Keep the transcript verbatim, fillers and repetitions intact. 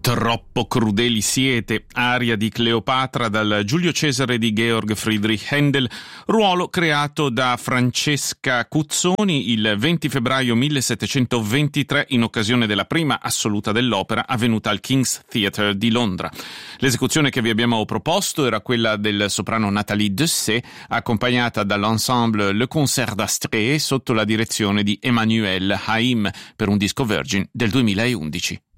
Troppo crudeli siete, aria di Cleopatra dal Giulio Cesare di Georg Friedrich Händel, ruolo creato da Francesca Cuzzoni il venti febbraio millesettecentoventitré in occasione della prima assoluta dell'opera avvenuta al King's Theatre di Londra. L'esecuzione che vi abbiamo proposto era quella del soprano Nathalie Dessay, accompagnata dall'ensemble Le Concert d'Astrée sotto la direzione di Emmanuel Haim per un disco Virgin del duemilaundici.